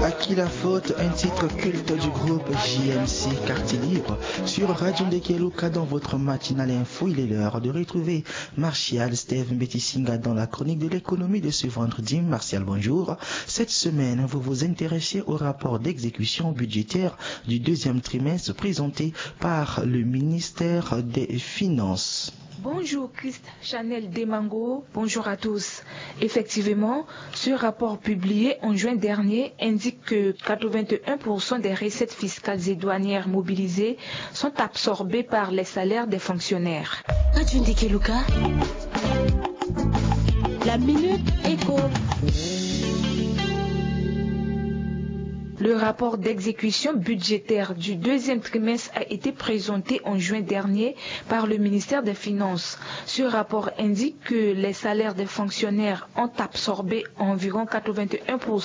À qui la faute, un titre culte du groupe JMC Quartier Libre sur Radio Ndekeluka dans votre matinale info. Il est l'heure de retrouver Martial Steve Mbetisinga dans la chronique de l'économie de ce vendredi. Martial, bonjour. Cette semaine, vous vous intéressez au rapport d'exécution budgétaire du deuxième trimestre présenté par le ministère des Finances. Bonjour Christ Chanel Demango, bonjour à tous. Effectivement, ce rapport publié en juin dernier indique que 81% des recettes fiscales et douanières mobilisées sont absorbées par les salaires des fonctionnaires. Radio Ndekeluka, la minute éco. Le rapport d'exécution budgétaire du deuxième trimestre a été présenté en juin dernier par le ministère des Finances. Ce rapport indique que les salaires des fonctionnaires ont absorbé environ 81%